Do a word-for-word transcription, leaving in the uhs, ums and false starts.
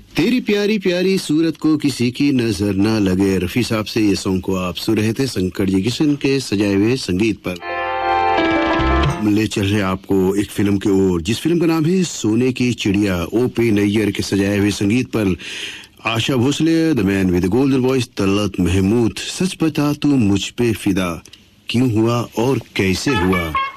तेरी प्यारी प्यारी सूरत को किसी की नजर ना लगे, रफी साहब से ये सॉन्ग को आप सुन रहे थे शंकर जी किशन के सजाए हुए संगीत पर। ले चल रहे आपको एक फिल्म की ओर, जिस फिल्म का नाम है सोने की चिड़िया। ओपी नैयर के सजाए हुए संगीत पर Asha Bhosle, the man with golden voice Talat Mahmood. सच बता तू मुझ पे फिदा क्यों हुआ और कैसे हुआ।